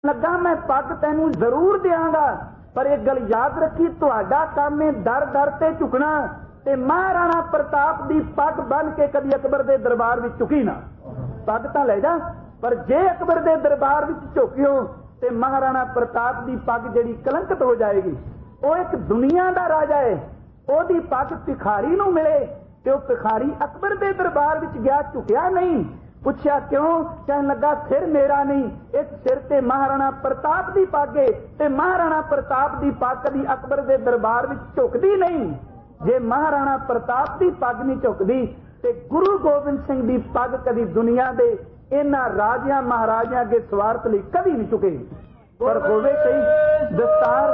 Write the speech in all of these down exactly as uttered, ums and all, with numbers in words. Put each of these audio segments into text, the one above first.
लगा मैं पग तैनू जरूर देंगा, पर एक गल याद रखी, तुहाडा काम है दर दर ते झुकना, ते महाराणा प्रताप दी पग बन के कभी अकबर दे दरबार विच झुकी ना। पग तां ले जा, पर जे अकबर दे दरबार विच झुकियो ते महाराणा प्रताप दी पग जिहड़ी कलंकित हो जाएगी। वो एक दुनिया दा राजा है, ओदी पग भिखारी नूं मिले ते ओह भिखारी अकबर दे दरबार विच गया, झुकिया नहीं। पूछया क्यों? कहन लगा सिर मेरा नहीं, इस सिर ते महाराणा प्रताप दी पग है, ते महाराणा प्रताप दी पग कदी अकबर दे दरबार विच झुकदी नहीं। जे महाराणा प्रताप दी पग नहीं झुकदी ते गुरु गोबिंद सिंह दी पग कदी दुनिया दे इन्हां राजियां महाराजियां अगे स्वार्थ लई कदी नहीं झुकेगी। पर होवे सही दस्तार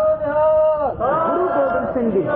गुरु गोबिंद सिंह जी,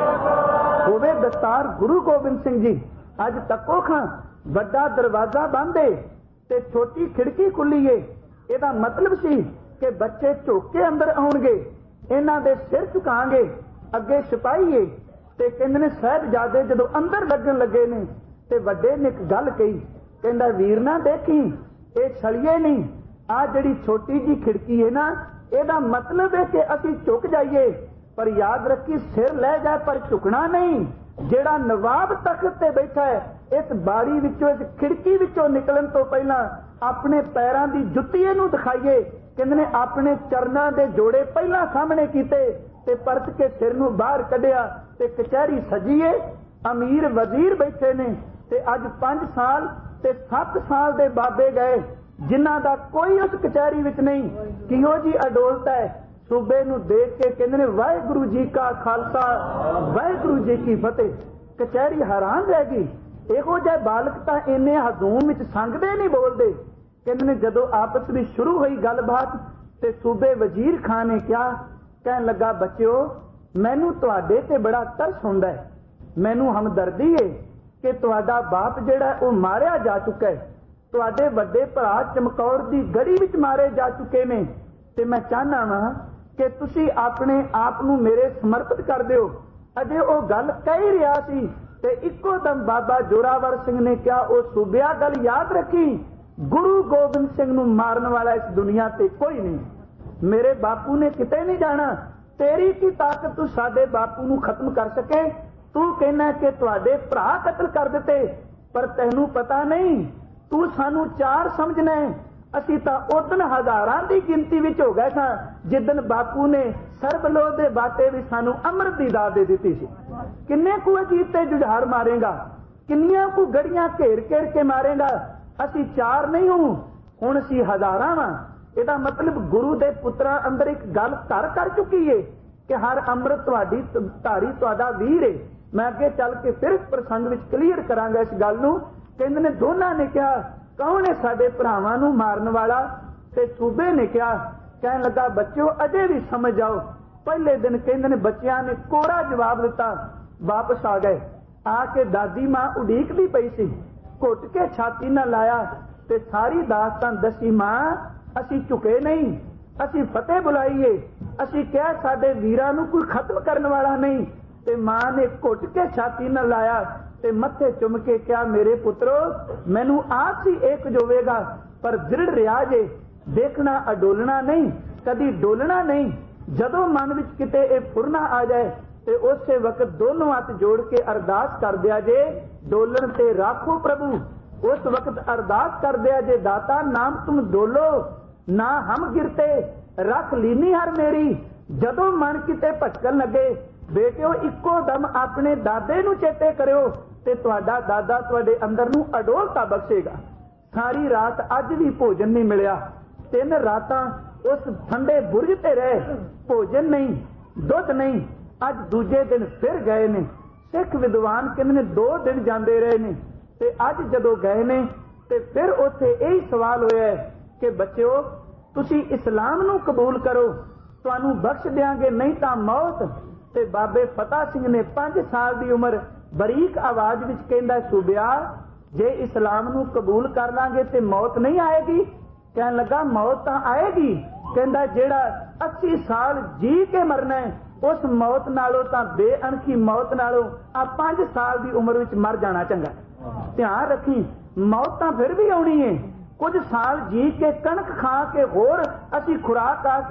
होवे दस्तार गुरु गोबिंद सिंह जी। अज तको खां वड्डा दरवाजा बंद है ते छोटी खिड़की खुली है। इहदा मतलब सी कि बच्चे झुक के अंदर आउणगे, इन्हां दे सिर झुकांगे, अगे सिपाही है ते कहंदे ने साहिबजादे जदों अंदर लगन लगे ने ते वड्डे ने एक गल कही, कहंदा वीर ना देखी ये छलिए नहीं, आ जिहड़ी छोटी जी खिड़की है ना, ਇਹਦਾ मतलब है कि ਅਸੀਂ झुक जाइए, पर याद रखी सिर लै जाए पर झुकना नहीं। ਜਿਹੜਾ नवाब तख्त ते बैठा है, इस बारी विचों इस खिड़की विचों निकलन तो पहला अपने पैरों की जुत्ती इहनूं दिखाइए। कहंदे ने अपने चरनां दे जोड़े पहला सामने कीते ते परत के सिर नूं बाहर कढिया ते कचहरी सजीए, अमीर वजीर बैठे ने ते अज पांच साल ते सत्त साल दे बाबे गए जिन्हां दा कोई उस कचहरी विच नहीं। किहो जी अडोलत है, सूबे नूं देख के कहंदे ने वाहिगुरू जी का खालसा वाहिगुरू जी की फतेह। कचहरी हैरान रह गई, इहो जिहे बालक तां इन्ने हजूम विच संगदे नहीं बोलदे। कहंदे ने जदों आपस में शुरू हुई गलबात ते सूबे वजीर खान ने क्या कहन लगा, बच्चों मैनू तुहाडे ते बड़ा तरस हुंदा है, मैनू हमदर्दी है कि तुहाडा बाप जिहड़ा ओह मारिया जा चुका है, तुहाडे वड्डे भरा चमकौर दी गड़ी विच मारे जा चुके ने, ते मैं चाहना वां कि तुसी अपने आप नूं मेरे समर्पित कर दिओ। अजे ओह गल कह ही रहा सी ते इक्को दम बाबा जोरावर सिंह ने क्या ओह सूबिया गल याद रखी, गुरु गोबिंद सिंह नूं मारन वाला इस दुनिया ते कोई नहीं, मेरे बापू ने किते नहीं जाना, तेरी की ताकत तू साडे बापू नूं खत्म कर सके। तू कहना कि तुहाडे भरा कतल कर दिते, पर तैनूं पता नहीं तू सानू चार समझना है, असी तां उदन हजारां दी गिनती विच हो गए सां जिदन बापू ने सरबलो दे बाटे भी सानू अमृत दी दात दे दित्ती सी। किन्ने कु अजीत ते जुझार मारेगा, किन्नियां कु गड़ियां घेर घेर के मारेगा, असी चार नहीं हूं हुण असी हजारां वां। इहदा मतलब गुरु दे पुत्रा अंदर एक गल घर कर चुकी है कि हर अमृत तुहाडी धारी तुहाडा वीर है। मैं अगे चल के फिर प्रसंग विच क्लीयर करांगा इस गल नूं। कहंदे ने दोनों ने कहा कौन है साडे भरावां नूं मारन वाला, ते सूबे ने कहा कहन लगा बच्चों अजे भी समझ आओ। पहले दिन कहंदे ने बच्चियां ने कोरा जवाब दिता, वापस आ गए। आके दादी मां उड़ीकदी पई सी, घुट के छाती न लाया ते सारी दास्तान दसी, मां असी झुके नहीं, असी फतेह बुलाईए, असी क्या साडे वीरां नूं कोई खत्म करन वाला नहीं। ते मां ने घुट के छाती न लाया ते मत्थे चुम के क्या मेरे पुत्रो मैनू आप ही एक जोवेगा, पर दृढ़ रिया जे, देखना अडोलना नहीं, कदी डोलना नहीं। जदों मन विच किते ए फुरना आ जाए ते उसे वक्त दोनों हाथ जोड़ के अरदास कर दिया जे, डोलन ते राखो प्रभु। उस वक्त अरदास कर दिया जे, दाता नाम तुम डोलो ना हम गिरते, रख लीनी हर मेरी। जदों मन किते भटकन लगे बेटिओ इक्को दम अपने दादे नूं चेते करियो ते तुहाडा दादा तुहाडे अंदर नूं अडोलता बख्शेगा। सारी रात अज भी भोजन नहीं मिलिया, तीन रातां उस ठंडे बुरज ते रहे, भोजन नहीं दुध नहीं। अज दूजे दिन फिर गए ने, सिख विद्वान कहंदे ने दो दिन जांदे रहे ने ते अज जदों गए ने ते फिर उत्थे यही सवाल होया है कि बच्चों तुसी इस्लाम नूं कबूल करो, तुहानूं बख्श देंगे, नहीं तां मौत। ते बाबे फतेह सिंह ने पांच साल की उम्र बरीक आवाज विच कहंदा, सूबिया जे इस्लाम नूं कबूल कर लांगे ते मौत नहीं आएगी। कहन लगा मौत तां आएगी। कहंदा जेड़ा अस्सी साल जी के मरना है उस मौत नालों तां बेअणखी मौत नालों आ पांच साल की उम्र विच मर जाना चंगा। ध्यान रखी मौत तां फिर भी आउणी है, कुछ साल जी के कणक खा के होर असी खुराक आ